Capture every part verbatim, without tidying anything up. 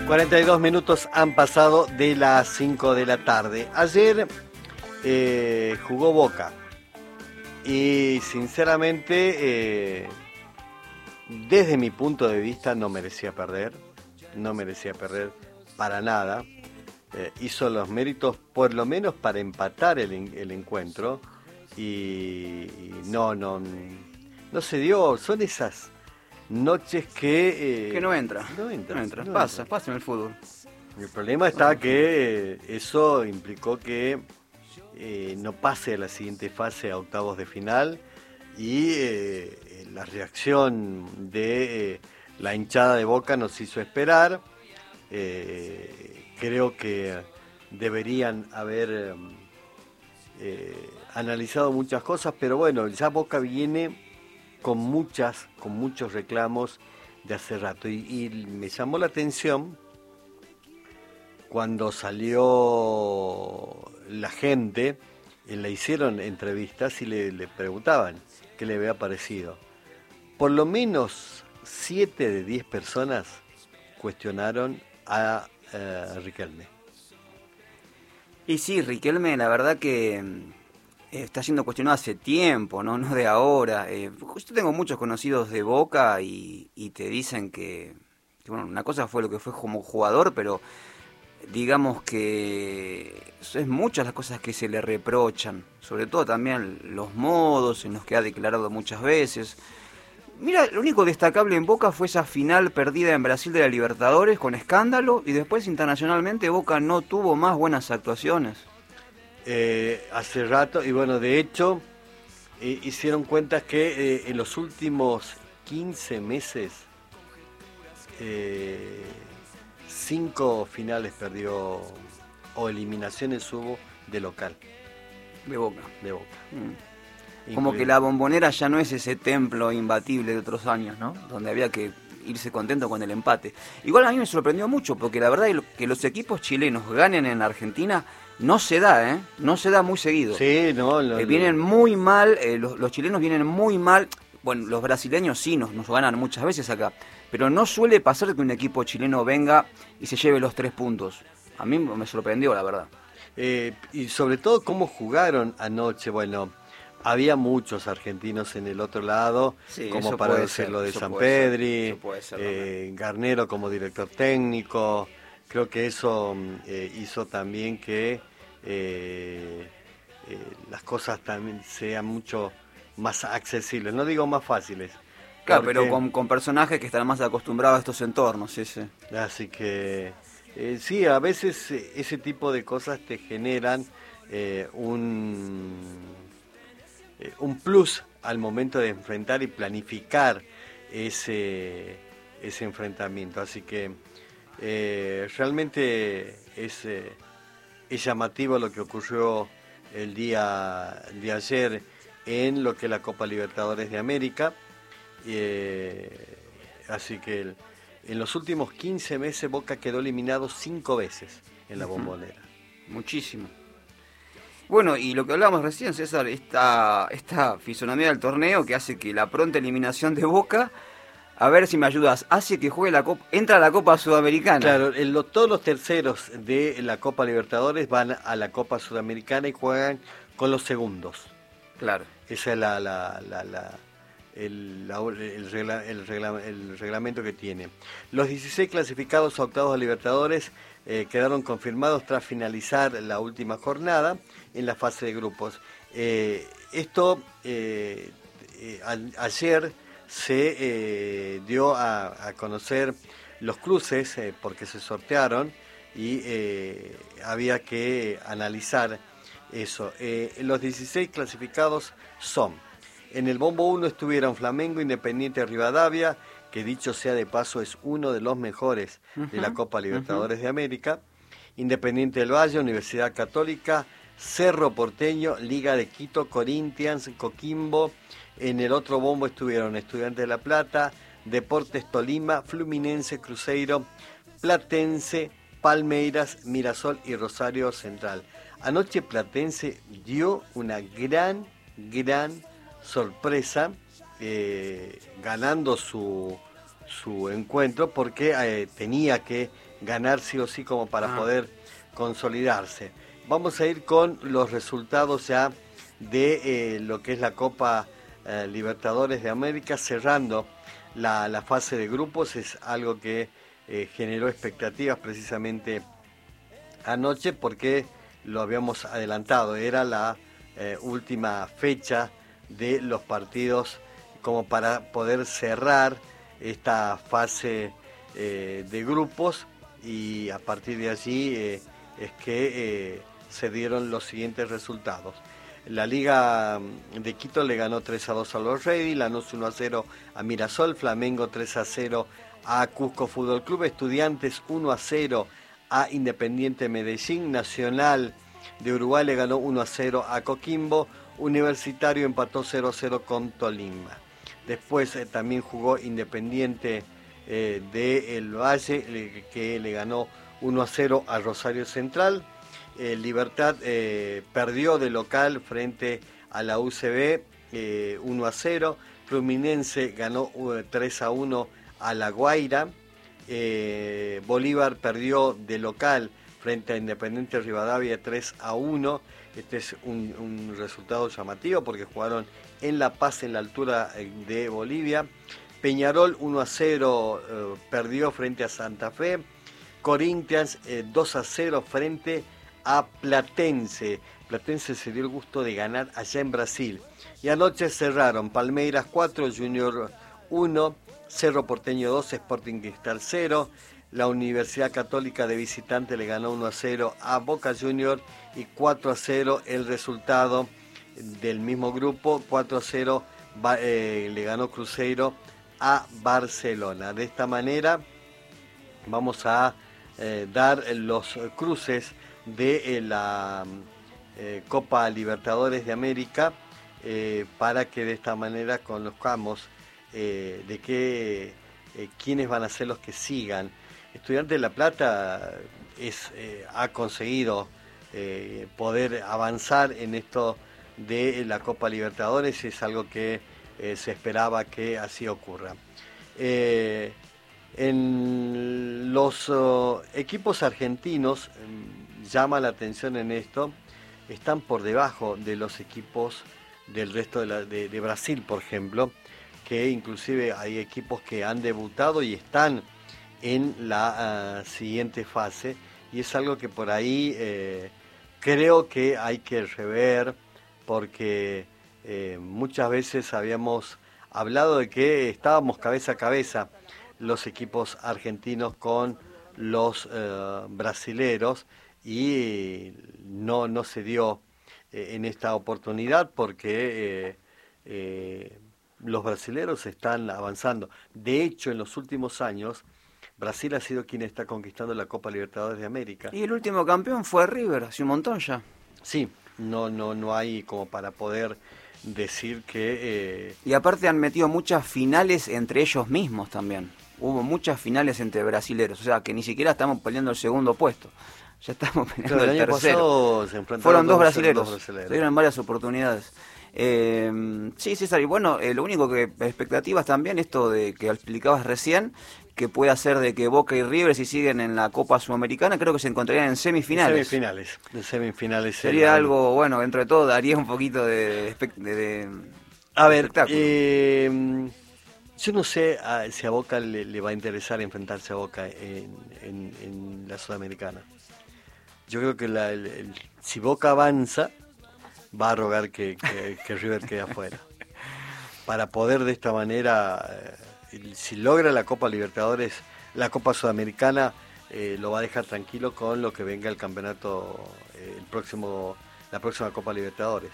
cuarenta y dos minutos han pasado de las cinco de la tarde. Ayer eh, jugó Boca y sinceramente, eh, desde mi punto de vista, no merecía perder, no merecía perder para nada. Eh, hizo los méritos por lo menos para empatar el, el encuentro y, y no, no, no se dio. Son esas noches que... Eh, que no entra. No entra. No entra. No pasa, entra. pasa en el fútbol. El problema está que eh, eso implicó que eh, no pase a la siguiente fase, a octavos de final, y eh, la reacción de eh, la hinchada de Boca nos hizo esperar. Eh, creo que deberían haber eh, analizado muchas cosas, pero bueno, ya Boca viene con muchas, con muchos reclamos de hace rato, y, y me llamó la atención cuando salió la gente, eh, le hicieron entrevistas y le, le preguntaban qué le había parecido. Por lo menos siete de diez personas cuestionaron a eh, Riquelme. Y sí, Riquelme, la verdad que eh, está siendo cuestionado hace tiempo, no, no de ahora. Eh, yo tengo muchos conocidos de Boca y, y te dicen que, que, bueno, una cosa fue lo que fue como jugador, pero digamos que es muchas las cosas que se le reprochan, sobre todo también los modos en los que ha declarado muchas veces. Mira, lo único destacable en Boca fue esa final perdida en Brasil de la Libertadores con escándalo, y después internacionalmente Boca no tuvo más buenas actuaciones. Eh, hace rato, y bueno, de hecho, eh, hicieron cuentas que eh, en los últimos quince meses, eh, cinco finales perdió, o eliminaciones hubo de local. De Boca. De Boca. Mm. Como que la Bombonera ya no es ese templo imbatible de otros años, ¿no? Donde había que irse contento con el empate. Igual a mí me sorprendió mucho, porque la verdad es que los equipos chilenos ganen en Argentina no se da, ¿eh? No se da muy seguido. Sí, no. Lo, eh, vienen muy mal, eh, los, los chilenos vienen muy mal. Bueno, los brasileños sí nos, nos ganan muchas veces acá, pero no suele pasar que un equipo chileno venga y se lleve los tres puntos. A mí me sorprendió, la verdad. Eh, y sobre todo cómo jugaron anoche. Bueno, había muchos argentinos en el otro lado, sí, como para decir lo de Sampedri, eh, Garnero como director técnico. Creo que eso eh, hizo también que eh, eh, las cosas también sean mucho más accesibles, no digo más fáciles. Claro, porque... pero con, con personajes que están más acostumbrados a estos entornos, sí, sí. Así que eh, sí, a veces eh, ese tipo de cosas te generan eh, un... un plus al momento de enfrentar y planificar ese, ese enfrentamiento. Así que eh, realmente es, eh, es llamativo lo que ocurrió el día de ayer en lo que es la Copa Libertadores de América. Eh, así que el, en los últimos quince meses Boca quedó eliminado cinco veces en la Bombonera. Muchísimo. Bueno, y lo que hablábamos recién, César, esta, esta fisonomía del torneo que hace que la pronta eliminación de Boca, a ver si me ayudas, hace que juegue la Copa, entra a la Copa Sudamericana. Claro, el, lo, todos los terceros de la Copa Libertadores van a la Copa Sudamericana y juegan con los segundos. Claro. Ese es la, la, la, la, el, la, el, regla, el, regla, el reglamento que tiene. Los dieciséis clasificados a octavos de Libertadores eh, quedaron confirmados tras finalizar la última jornada en la fase de grupos. Eh, esto eh, eh, a, ayer se eh, dio a, a conocer los cruces eh, porque se sortearon y eh, había que analizar eso. Eh, los dieciséis clasificados son: en el bombo uno estuvieron Flamengo, Independiente Rivadavia, que dicho sea de paso es uno de los mejores uh-huh, de la Copa Libertadores uh-huh. de América, Independiente del Valle, Universidad Católica, Cerro Porteño, Liga de Quito, Corinthians, Coquimbo. En el otro bombo estuvieron Estudiantes de La Plata, Deportes Tolima, Fluminense, Cruzeiro, Platense, Palmeiras, Mirasol y Rosario Central. Anoche Platense dio una gran, gran sorpresa, eh, ganando su, su encuentro, porque eh, tenía que ganar sí o sí como para Ah. poder consolidarse. Vamos a ir con los resultados ya de eh, lo que es la Copa eh, Libertadores de América, cerrando la, la fase de grupos. Es algo que eh, generó expectativas precisamente anoche porque lo habíamos adelantado, era la eh, última fecha de los partidos como para poder cerrar esta fase eh, de grupos, y a partir de allí eh, es que eh, se dieron los siguientes resultados. La Liga de Quito le ganó tres a dos a los Ready, Lanús uno a cero a Mirasol, Flamengo tres a cero a Cusco Fútbol Club, Estudiantes uno a cero a Independiente Medellín, Nacional de Uruguay le ganó uno a cero a Coquimbo, Universitario empató cero a cero con Tolima. Después eh, también jugó Independiente eh, de El Valle, le, que le ganó uno a cero a Rosario Central. Eh, Libertad eh, perdió de local frente a la U C B eh, uno a cero. Fluminense ganó uh, tres a uno a La Guaira. Eh, Bolívar perdió de local frente a Independiente Rivadavia tres a uno. Este es un, un resultado llamativo porque jugaron en La Paz, en la altura de Bolivia. Peñarol uno a cero eh, perdió frente a Santa Fe. Corinthians eh, dos a cero frente a Platense. Platense se dio el gusto de ganar allá en Brasil. Y anoche cerraron Palmeiras cuatro, Junior uno, Cerro Porteño dos, Sporting Cristal cero. La Universidad Católica de visitante le ganó uno a cero a Boca Juniors y cuatro a cero el resultado del mismo grupo. cuatro a cero eh, le ganó Cruzeiro a Barcelona. De esta manera vamos a eh, dar los cruces de eh, la eh, Copa Libertadores de América eh, para que de esta manera conozcamos eh, de qué eh, quiénes van a ser los que sigan. Estudiantes de La Plata es, eh, ha conseguido eh, poder avanzar en esto de la Copa Libertadores, es algo que eh, se esperaba que así ocurra. Eh, en los uh, equipos argentinos, eh, llama la atención en esto, están por debajo de los equipos del resto de, la, de, de Brasil, por ejemplo, que inclusive hay equipos que han debutado y están en la uh, siguiente fase, y es algo que por ahí eh, creo que hay que rever, porque eh, muchas veces habíamos hablado de que estábamos cabeza a cabeza los equipos argentinos con los uh, brasileros, y no, no se dio eh, en esta oportunidad porque eh, eh, los brasileros están avanzando. De hecho, en los últimos años Brasil ha sido quien está conquistando la Copa Libertadores de América. Y el último campeón fue River, hace un montón ya. Sí, no, no, no hay como para poder decir que... Eh... Y aparte han metido muchas finales entre ellos mismos también. Hubo muchas finales entre brasileros, o sea que ni siquiera estamos peleando el segundo puesto. Ya estamos peleando Claro, el, el año tercero. Se Fueron dos dos brasileros, dos brasileros. se dieron varias oportunidades. Eh, sí, César, y bueno, eh, lo único que expectativas también, esto de que explicabas recién, que puede hacer de que Boca y River, si siguen en la Copa Sudamericana, creo que se encontrarían en semifinales. Semifinales, en semifinales. Sería el, algo, bueno, dentro de todo daría un poquito de, de, de, de a ver, espectáculo. Eh, yo no sé a, si a Boca le, le va a interesar enfrentarse a Boca en, en, en la Sudamericana. Yo creo que la, el, el, si Boca avanza, va a rogar que, que, que River quede afuera. Para poder de esta manera, eh, si logra la Copa Libertadores, la Copa Sudamericana, eh, lo va a dejar tranquilo con lo que venga el campeonato, eh, el próximo, la próxima Copa Libertadores.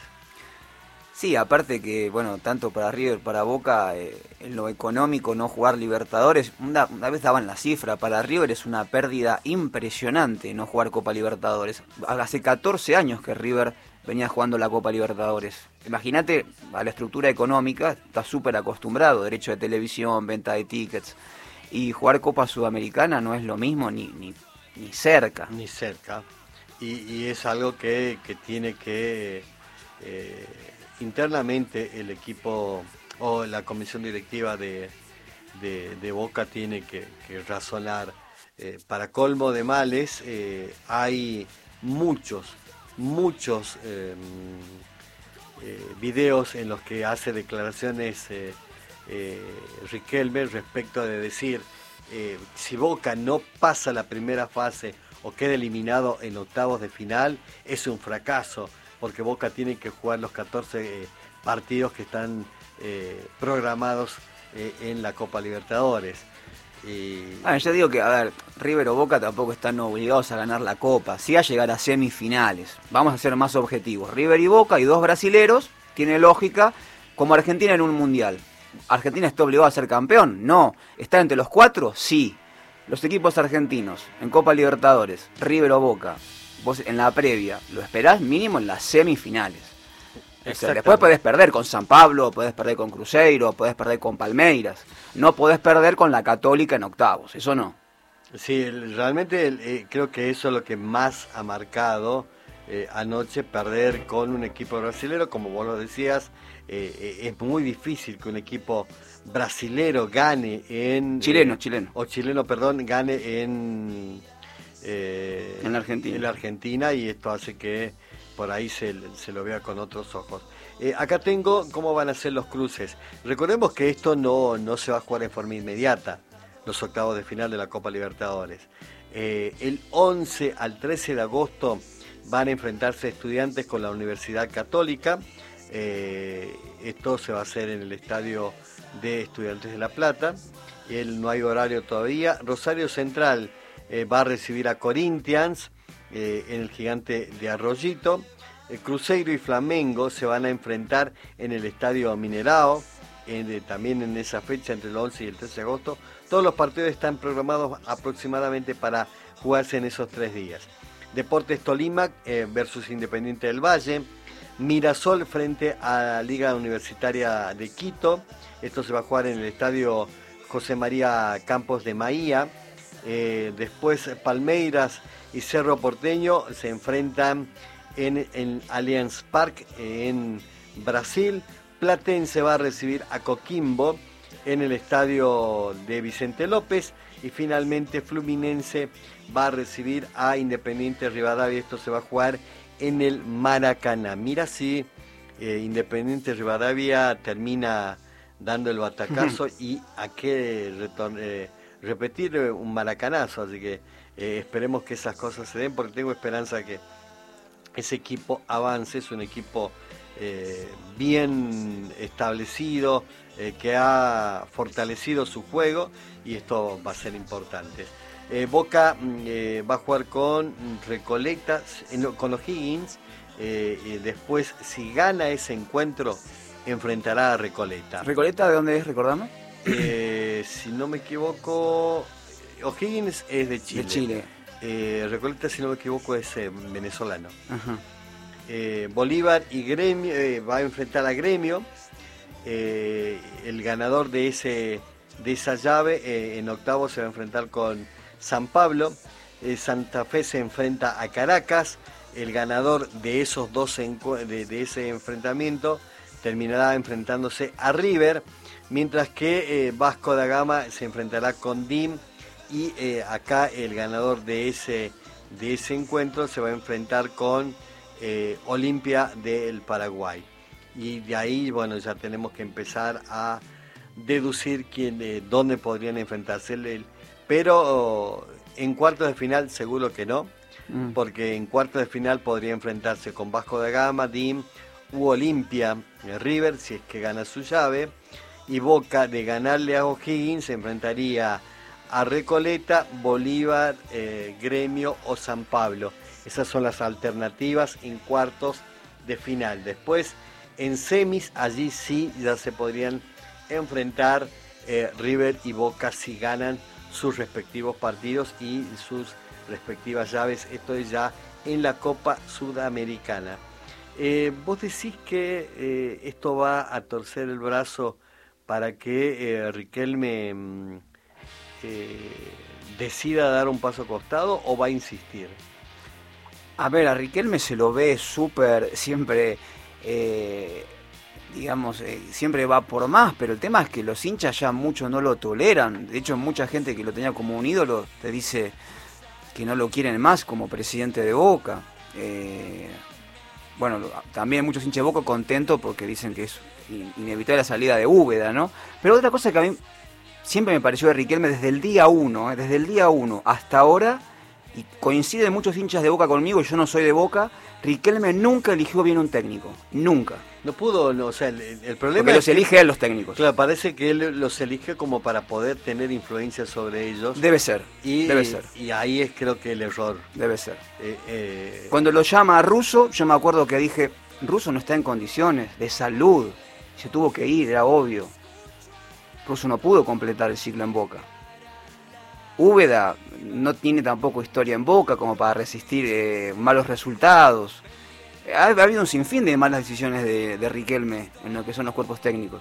Sí, aparte que, bueno, tanto para River, para Boca, eh, en lo económico, no jugar Libertadores, una, una vez daban la cifra, para River es una pérdida impresionante no jugar Copa Libertadores. Hace catorce años que River venía jugando la Copa Libertadores. Imagínate, a la estructura económica, está súper acostumbrado, derecho de televisión, venta de tickets, y jugar Copa Sudamericana no es lo mismo ni, ni, ni cerca. Ni cerca, y, y es algo que, que tiene que... Eh, internamente el equipo o la comisión directiva de, de, de Boca tiene que, que razonar eh, para colmo de males, eh, hay muchos, muchos eh, eh, videos en los que hace declaraciones eh, eh, Riquelme respecto de decir, eh, si Boca no pasa la primera fase o queda eliminado en octavos de final, es un fracaso, porque Boca tiene que jugar los catorce eh, partidos que están eh, programados eh, en la Copa Libertadores. Y... Ah, yo digo que, a ver, River o Boca tampoco están obligados a ganar la Copa, sí a llegar a semifinales. Vamos a ser más objetivos. River y Boca y dos brasileros, tiene lógica, como Argentina en un mundial. ¿Argentina está obligado a ser campeón? No. ¿Está entre los cuatro? Sí. Los equipos argentinos en Copa Libertadores, River o Boca, vos en la previa, lo esperás mínimo en las semifinales. O sea, después podés perder con San Pablo, podés perder con Cruzeiro, podés perder con Palmeiras. No podés perder con la Católica en octavos, eso no. Sí, realmente eh, creo que eso es lo que más ha marcado eh, anoche, perder con un equipo brasilero, como vos lo decías. Eh, eh, es muy difícil que un equipo brasilero gane en... Chileno, eh, chileno. O chileno, perdón, gane en... Eh, en la Argentina. En la Argentina, y esto hace que por ahí se, se lo vea con otros ojos. Eh, acá tengo cómo van a ser los cruces. Recordemos que esto no, no se va a jugar en forma inmediata, los octavos de final de la Copa Libertadores. Eh, el once al trece de agosto van a enfrentarse Estudiantes con la Universidad Católica. Eh, esto se va a hacer en el estadio de Estudiantes de La Plata. El, no hay horario todavía. Rosario Central eh, va a recibir a Corinthians eh, en el Gigante de Arroyito. El Cruzeiro y Flamengo se van a enfrentar en el Estadio Mineirao, en, también en esa fecha entre el once y el trece de agosto. Todos los partidos están programados aproximadamente para jugarse en esos tres días. Deportes Tolima eh, versus Independiente del Valle. Mirasol frente a la Liga Universitaria de Quito. Esto se va a jugar en el Estadio José María Campos de Maía. Eh, después Palmeiras y Cerro Porteño se enfrentan en, en Allianz Parque en Brasil. Platense va a recibir a Coquimbo en el estadio de Vicente López. Y finalmente Fluminense va a recibir a Independiente Rivadavia. Esto se va a jugar en el Maracaná. Mira si eh, Independiente Rivadavia termina dando el batacazo y a qué retorn- eh, repetir un maracanazo. Así que eh, esperemos que esas cosas se den, porque tengo esperanza que ese equipo avance. Es un equipo eh, bien establecido, eh, que ha fortalecido su juego, y esto va a ser importante. Eh, Boca eh, va a jugar con Recoleta, eh, no, con los Higgins. Eh, y después, si gana ese encuentro, enfrentará a Recoleta. ¿Recoleta de dónde es, recordamos? Eh, si no me equivoco, O'Higgins es de Chile. De Chile. Eh, Recoleta, si no me equivoco, es eh, venezolano. Ajá. Eh, Bolívar y Gremio eh, va a enfrentar a Gremio. Eh, el ganador de ese de esa llave eh, en octavo se va a enfrentar con San Pablo. Eh, Santa Fe se enfrenta a Caracas. El ganador de esos dos encu- de, de ese enfrentamiento terminará enfrentándose a River, mientras que eh, Vasco da Gama se enfrentará con D I M, y eh, acá el ganador de ese de ese encuentro se va a enfrentar con eh, Olimpia del Paraguay. Y de ahí, bueno, ya tenemos que empezar a deducir quién, eh, dónde podrían enfrentarse. El, el, pero oh, en cuartos de final seguro que no, mm. porque en cuartos de final podría enfrentarse con Vasco da Gama, D I M u Olimpia, eh, River, si es que gana su llave. Y Boca, de ganarle a O'Higgins, se enfrentaría a Recoleta, Bolívar, eh, Gremio o San Pablo. Esas son las alternativas en cuartos de final. Después, en semis, allí sí ya se podrían enfrentar eh, River y Boca si ganan sus respectivos partidos y sus respectivas llaves. Esto es ya en la Copa Sudamericana. Eh, ¿Vos decís que eh, esto va a torcer el brazo para que eh, Riquelme eh, decida dar un paso costado, o va a insistir? A ver, a Riquelme se lo ve súper, siempre eh, digamos, eh, siempre va por más, pero el tema es que los hinchas ya muchos no lo toleran. De hecho, mucha gente que lo tenía como un ídolo te dice que no lo quieren más como presidente de Boca. Eh, bueno, también muchos hinchas de Boca contentos porque dicen que es inevitable la salida de Úbeda, ¿no? Pero otra cosa que a mí siempre me pareció de Riquelme desde el día uno, eh, desde el día uno hasta ahora, y coinciden muchos hinchas de Boca conmigo, yo no soy de Boca, Riquelme nunca eligió bien un técnico, nunca. No pudo, no, o sea, el, el problema Porque es los que, elige él los técnicos. Claro, parece que él los elige como para poder tener influencia sobre ellos. Debe ser, y, debe ser. Y ahí es creo que el error. Debe ser. Eh, eh, Cuando lo llama a Russo, yo me acuerdo que dije, Russo no está en condiciones de salud, se tuvo que ir, era obvio. Russo no pudo completar el ciclo en Boca. Úbeda no tiene tampoco historia en Boca como para resistir eh, malos resultados. Ha, ha habido un sinfín de malas decisiones de, de Riquelme en lo que son los cuerpos técnicos.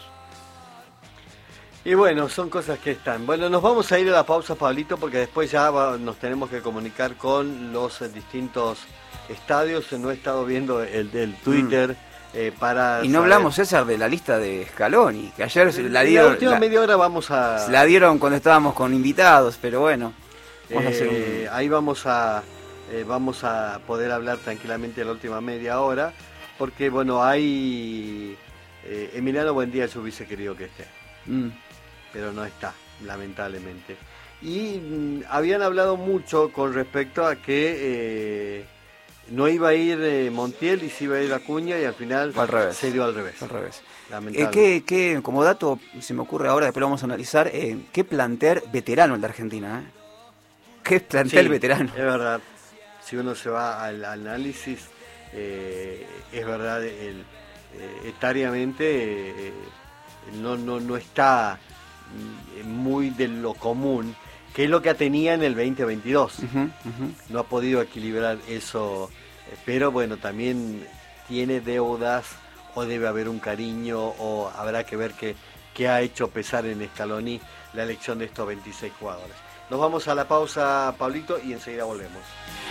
Y bueno, son cosas que están. Bueno, nos vamos a ir a la pausa, Pablito, porque después ya va, nos tenemos que comunicar con los eh, distintos estadios. No he estado viendo el del Twitter. Mm. Eh, para y no saber. hablamos, César, de la lista de Scaloni, que ayer la, la dieron. La última la, media hora vamos a. La dieron cuando estábamos con invitados, pero bueno. Vamos eh, a hacer un... Ahí vamos a eh, vamos a poder hablar tranquilamente de la última media hora, porque bueno, hay eh, Emiliano Buendía, yo hubiese querido que esté, mm. pero no está, lamentablemente. Y mm, habían hablado mucho con respecto a que eh, no iba a ir eh, Montiel y sí iba a ir Acuña, y al final al revés. se dio al revés. Al revés. Eh, ¿qué, qué, como dato, se me ocurre ahora, después lo vamos a analizar, eh, ¿qué plantel veterano el de Argentina? ¿eh? ¿Qué plantel sí, veterano? Es verdad, si uno se va al análisis, eh, es verdad, el, eh, etariamente eh, no, no, no está muy de lo común, que es lo que tenía en el veinte veintidós. Uh-huh, uh-huh. No ha podido equilibrar eso, pero bueno, también tiene deudas, o debe haber un cariño, o habrá que ver qué, qué ha hecho pesar en Scaloni la elección de estos veintiséis jugadores. Nos vamos a la pausa, Pablito, y enseguida volvemos.